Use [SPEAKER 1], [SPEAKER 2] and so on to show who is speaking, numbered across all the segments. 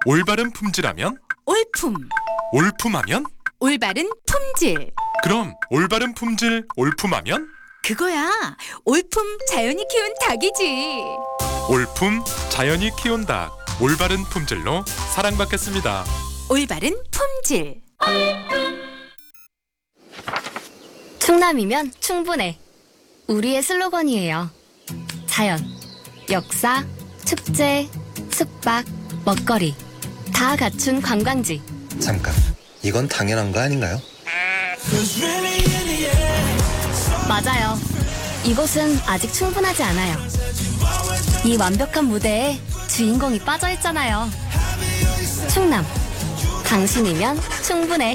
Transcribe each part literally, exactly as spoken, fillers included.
[SPEAKER 1] 올바른 품질하면?
[SPEAKER 2] 올품.
[SPEAKER 1] 올품하면?
[SPEAKER 2] 올바른 품질.
[SPEAKER 1] 그럼 올바른 품질 올품하면?
[SPEAKER 2] 그거야. 올품 자연이 키운 닭이지.
[SPEAKER 1] 올품 자연이 키운 닭. 올바른 품질로 사랑받겠습니다.
[SPEAKER 2] 올바른 품질.
[SPEAKER 3] 충남이면 충분해. 우리의 슬로건이에요. 자연, 역사, 축제, 숙박, 먹거리 다 갖춘 관광지.
[SPEAKER 4] 잠깐, 이건 당연한 거 아닌가요?
[SPEAKER 3] 맞아요. 이곳은 아직 충분하지 않아요. 이 완벽한 무대에 주인공이 빠져있잖아요. 충남, 당신이면 충분해.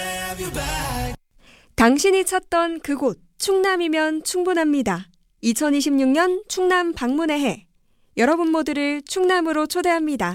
[SPEAKER 5] 당신이 찾던 그곳 충남이면 충분합니다. 이천이십육 년 충남 방문의 해. 여러분 모두를 충남으로 초대합니다.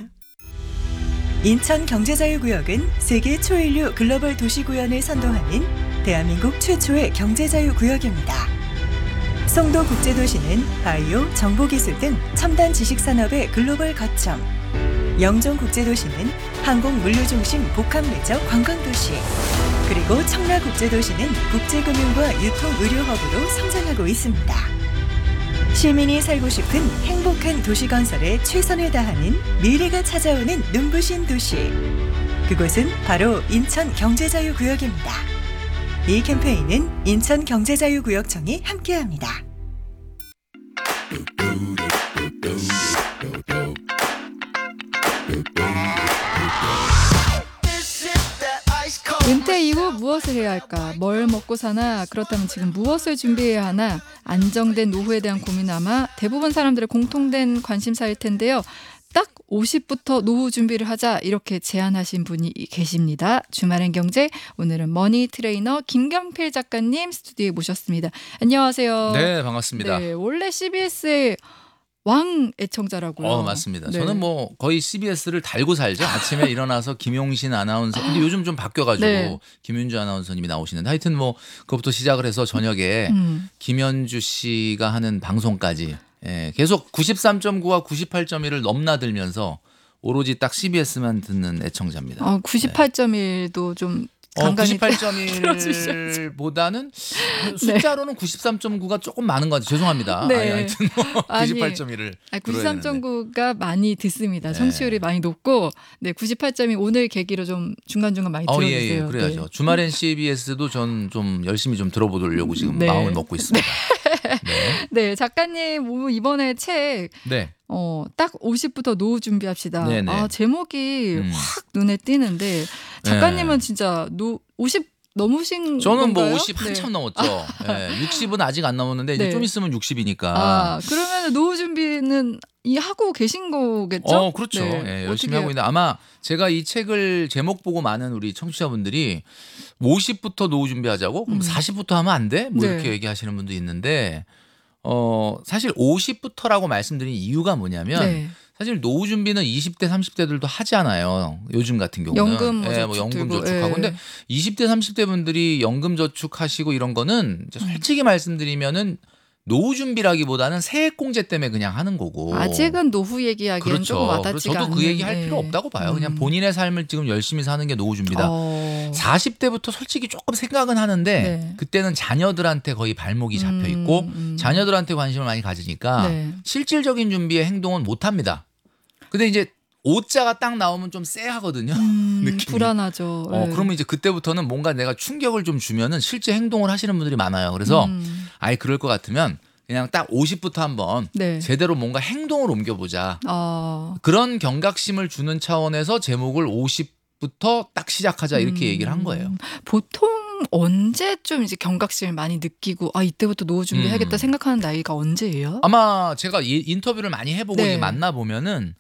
[SPEAKER 6] 인천경제자유구역은 세계 초인류 글로벌 도시구현을 선도하는 대한민국 최초의 경제자유구역입니다. 송도국제도시는 바이오, 정보기술 등 첨단 지식산업의 글로벌 거점, 영종국제도시는 항공물류중심 복합매적 관광도시, 그리고 청라국제도시는 국제금융과 유통의료허브로 성장하고 있습니다. 시민이 살고 싶은 행복한 도시 건설에 최선을 다하는 미래가 찾아오는 눈부신 도시. 그곳은 바로 인천경제자유구역입니다. 이 캠페인은 인천경제자유구역청이 함께합니다.
[SPEAKER 7] 은퇴 이후 무엇을 해야 할까? 뭘 먹고 사나? 그렇다면 지금 무엇을 준비해야 하나? 안정된 노후에 대한 고민 아마 대부분 사람들의 공통된 관심사일 텐데요. 딱 오십부터 노후 준비를 하자 이렇게 제안하신 분이 계십니다. 주말엔 경제, 오늘은 머니 트레이너 김경필 작가님 스튜디오에 모셨습니다. 안녕하세요.
[SPEAKER 8] 네, 반갑습니다.
[SPEAKER 7] 네, 원래 씨비에스의 왕 애청자라고요.
[SPEAKER 8] 어, 맞습니다.
[SPEAKER 7] 네.
[SPEAKER 8] 저는 뭐 거의 씨비에스를 달고 살죠. 아침에 일어나서 김용신 아나운서, 근데 요즘 좀 바뀌어가지고
[SPEAKER 7] 네.
[SPEAKER 8] 김윤주 아나운서님이 나오시는데 하여튼 뭐 그것부터 시작을 해서 저녁에
[SPEAKER 7] 음.
[SPEAKER 8] 김현주 씨가 하는 방송까지 예, 계속 구십삼 점 구와 구십팔 점 일을 넘나들면서 오로지 딱 씨비에스만 듣는 애청자입니다.
[SPEAKER 7] 아, 구십팔 점 일도 좀
[SPEAKER 8] 어,
[SPEAKER 7] 간간히
[SPEAKER 8] 구십팔 점 일보다는 숫자로는 구십삼 점 구가 조금 많은 것 같아요. 죄송합니다.
[SPEAKER 7] 네.
[SPEAKER 8] 아니, 하여튼 뭐
[SPEAKER 7] 아니,
[SPEAKER 8] 구십팔 점 일을
[SPEAKER 7] 아니, 구십삼 점 구가 많이 듣습니다. 청취율이 많이 높고 네, 구십팔 점이 오늘 계기로 좀 중간중간 많이
[SPEAKER 8] 어,
[SPEAKER 7] 들어주세요.
[SPEAKER 8] 예, 예, 그래야죠.
[SPEAKER 7] 네.
[SPEAKER 8] 주말엔 씨비에스도 전 좀 열심히 좀 들어보려고 지금
[SPEAKER 7] 네.
[SPEAKER 8] 마음을 먹고 있습니다. 네.
[SPEAKER 7] 네, 작가님 오, 이번에 책
[SPEAKER 8] 네.
[SPEAKER 7] 어, 딱 오십부터 노후 준비합시다.
[SPEAKER 8] 네네.
[SPEAKER 7] 아, 제목이
[SPEAKER 8] 음.
[SPEAKER 7] 확 눈에 띄는데 작가님은 진짜 노, 오십 넘으신
[SPEAKER 8] 저는
[SPEAKER 7] 건가요?
[SPEAKER 8] 뭐 오십 한참
[SPEAKER 7] 네.
[SPEAKER 8] 넘었죠. 예, 육십은 아직 안 넘었는데 이제
[SPEAKER 7] 네.
[SPEAKER 8] 좀 있으면 육십이니까.
[SPEAKER 7] 아, 그러면 노후 준비는 이 하고 계신 거겠죠?
[SPEAKER 8] 어, 그렇죠.
[SPEAKER 7] 네.
[SPEAKER 8] 예, 열심히
[SPEAKER 7] 어떻게-
[SPEAKER 8] 하고 있는데 아마 제가 이 책을 제목 보고 많은 우리 청취자분들이 오십부터 노후 준비하자고? 그럼
[SPEAKER 7] 음.
[SPEAKER 8] 사십부터 하면 안 돼? 뭐
[SPEAKER 7] 네.
[SPEAKER 8] 이렇게 얘기하시는 분도 있는데 어, 사실 오십부터라고 말씀드린 이유가 뭐냐면
[SPEAKER 7] 네.
[SPEAKER 8] 사실 노후 준비는 이십 대 삼십 대들도 하잖아요. 요즘 같은 경우는.
[SPEAKER 7] 연금 뭐
[SPEAKER 8] 예, 뭐
[SPEAKER 7] 저축
[SPEAKER 8] 연금
[SPEAKER 7] 들고,
[SPEAKER 8] 저축하고.
[SPEAKER 7] 예.
[SPEAKER 8] 근데 이십 대 삼십 대 분들이 연금 저축하시고 이런 거는 이제
[SPEAKER 7] 음.
[SPEAKER 8] 솔직히 말씀드리면은 노후 준비라기보다는 세액공제 때문에 그냥 하는 거고.
[SPEAKER 7] 아직은 노후 얘기하기엔
[SPEAKER 8] 그렇죠.
[SPEAKER 7] 조금
[SPEAKER 8] 그래서
[SPEAKER 7] 와닿지가
[SPEAKER 8] 저도
[SPEAKER 7] 않는.
[SPEAKER 8] 그 얘기 할
[SPEAKER 7] 네.
[SPEAKER 8] 필요 없다고 봐요. 그냥
[SPEAKER 7] 음.
[SPEAKER 8] 본인의 삶을 지금 열심히 사는 게 노후 준비다.
[SPEAKER 7] 어.
[SPEAKER 8] 사십 대부터 솔직히 조금 생각은 하는데
[SPEAKER 7] 네.
[SPEAKER 8] 그때는 자녀들한테 거의 발목이 잡혀
[SPEAKER 7] 음,
[SPEAKER 8] 있고
[SPEAKER 7] 음.
[SPEAKER 8] 자녀들한테 관심을 많이 가지니까
[SPEAKER 7] 네.
[SPEAKER 8] 실질적인 준비의 행동은 못 합니다. 근데 이제 오자가 딱 나오면 좀 쎄하거든요.
[SPEAKER 7] 음,
[SPEAKER 8] 느낌이.
[SPEAKER 7] 불안하죠.
[SPEAKER 8] 어,
[SPEAKER 7] 네.
[SPEAKER 8] 그러면 이제 그때부터는 뭔가 내가 충격을 좀 주면은 실제 행동을 하시는 분들이 많아요. 그래서
[SPEAKER 7] 음.
[SPEAKER 8] 아예 그럴 것 같으면 그냥 딱 오십부터 한번
[SPEAKER 7] 네.
[SPEAKER 8] 제대로 뭔가 행동을 옮겨보자.
[SPEAKER 7] 어.
[SPEAKER 8] 그런 경각심을 주는 차원에서 제목을 오십부터 딱 시작하자 이렇게
[SPEAKER 7] 음.
[SPEAKER 8] 얘기를 한 거예요.
[SPEAKER 7] 보통 언제쯤 이제 경각심을 많이 느끼고 아 이때부터 노후 준비해야겠다
[SPEAKER 8] 음.
[SPEAKER 7] 생각하는 나이가 언제예요?
[SPEAKER 8] 아마 제가 이 인터뷰를 많이 해보고
[SPEAKER 7] 네.
[SPEAKER 8] 이게 만나 보면은